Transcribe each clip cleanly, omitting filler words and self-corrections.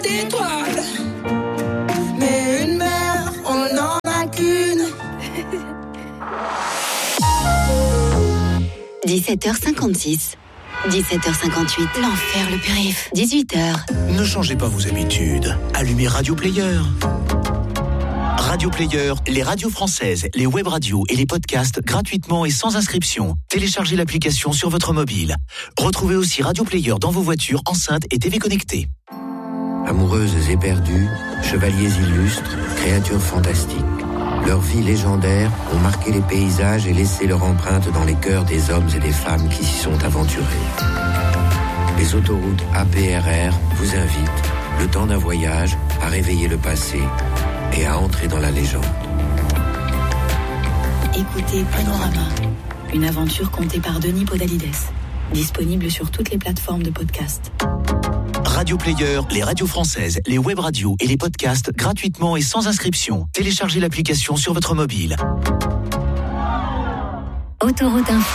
d'étoiles. Mais une mère, on n'en a qu'une. 17h56. 17h58, l'enfer le périph'. 18h. Ne changez pas vos habitudes. Allumez Radio Player. Radio Player, les radios françaises, les web radios et les podcasts gratuitement et sans inscription. Téléchargez l'application sur votre mobile. Retrouvez aussi Radio Player dans vos voitures, enceintes et TV connectées. Amoureuses éperdues, chevaliers illustres, créatures fantastiques. Leurs vies légendaires ont marqué les paysages et laissé leur empreinte dans les cœurs des hommes et des femmes qui s'y sont aventurés. Les autoroutes APRR vous invitent, le temps d'un voyage, à réveiller le passé et à entrer dans la légende. Écoutez Panorama, une aventure contée par Denis Podalides. Disponible sur toutes les plateformes de podcast. Radio Player, les radios françaises, les web radios et les podcasts gratuitement et sans inscription. Téléchargez l'application sur votre mobile. Autoroute Info.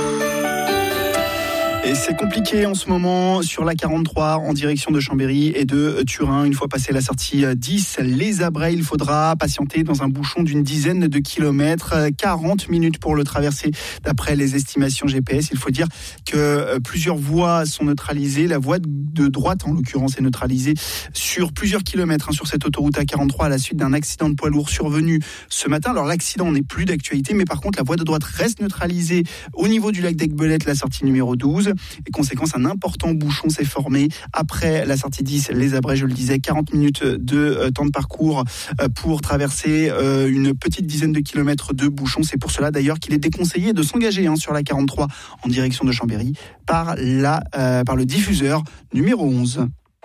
Et c'est compliqué en ce moment sur la 43 en direction de Chambéry et de Turin. Une fois passé la sortie 10, les Abrets, il faudra patienter dans un bouchon d'une dizaine de kilomètres. 40 minutes pour le traverser d'après les estimations GPS. Il faut dire que plusieurs voies sont neutralisées. La voie de droite, en l'occurrence, est neutralisée sur plusieurs kilomètres sur cette autoroute A43 à la suite d'un accident de poids lourd survenu ce matin. Alors l'accident n'est plus d'actualité, mais par contre la voie de droite reste neutralisée au niveau du lac d'Aiguebelette, la sortie numéro 12. Et conséquence, un important bouchon s'est formé après la sortie 10. Les Abrets, je le disais, 40 minutes de temps de parcours pour traverser une petite dizaine de kilomètres de bouchon. C'est pour cela d'ailleurs qu'il est déconseillé de s'engager sur la 43 en direction de Chambéry par le diffuseur numéro 11.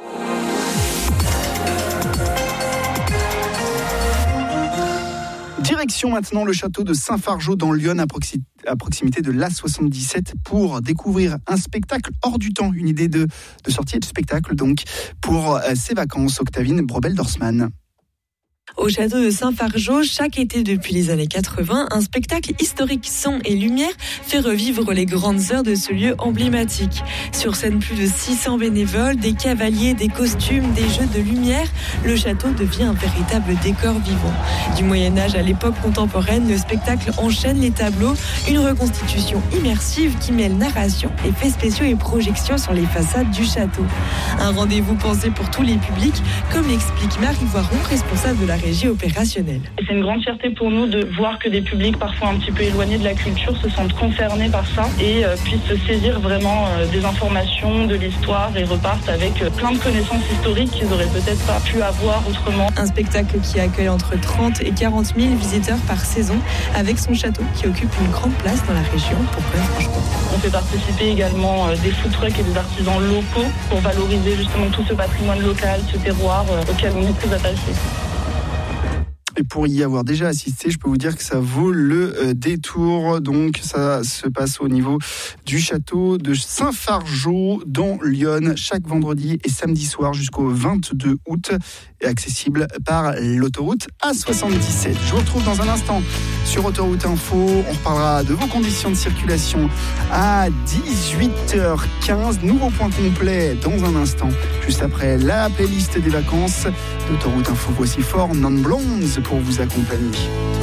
Direction maintenant le château de Saint-Fargeau dans l'Yonne à proximité de l'A77 pour découvrir un spectacle hors du temps, une idée de sortie de spectacle donc pour ses vacances. Octavine Brobel-Dorsman. Au château de Saint-Fargeau, chaque été depuis les années 80, un spectacle historique son et lumière fait revivre les grandes heures de ce lieu emblématique. Sur scène, plus de 600 bénévoles, des cavaliers, des costumes, des jeux de lumière, le château devient un véritable décor vivant. Du Moyen-Âge à l'époque contemporaine, le spectacle enchaîne les tableaux, une reconstitution immersive qui mêle narration, effets spéciaux et projections sur les façades du château. Un rendez-vous pensé pour tous les publics, comme l'explique Marie Voiron, responsable de la régie opérationnelle. C'est une grande fierté pour nous de voir que des publics parfois un petit peu éloignés de la culture se sentent concernés par ça et puissent se saisir vraiment des informations, de l'histoire et repartent avec plein de connaissances historiques qu'ils n'auraient peut-être pas pu avoir autrement. Un spectacle qui accueille entre 30 et 40 000 visiteurs par saison avec son château qui occupe une grande place dans la région pour Franche-Comté. On fait participer également des food trucks et des artisans locaux pour valoriser justement tout ce patrimoine local, ce terroir auquel on est très attaché. Et pour y avoir déjà assisté, je peux vous dire que ça vaut le détour. Donc ça se passe au niveau du château de Saint-Fargeau dans l'Yonne chaque vendredi et samedi soir jusqu'au 22 août. Et accessible par l'autoroute A77. Je vous retrouve dans un instant sur Autoroute Info. On reparlera de vos conditions de circulation à 18h15. Nouveau point complet dans un instant. Juste après la playlist des vacances d'Autoroute Info. Voici Four Non Blondes pour vous accompagner.